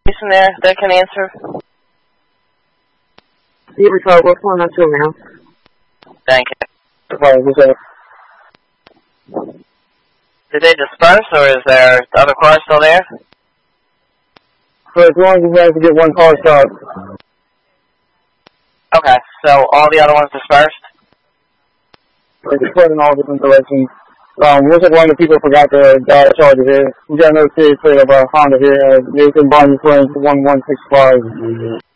in there that can answer? Yeah, Patrol, what's going on too now? Thank you. Okay, what's up? Did they disperse, or is there the other car still there? So as long as we have to get one car stopped. Okay, so all the other ones dispersed? It's spread in all different directions. Looks like one of the people forgot the charger here. We got another series plate of a Honda here, Nathan Barney Flame 1165.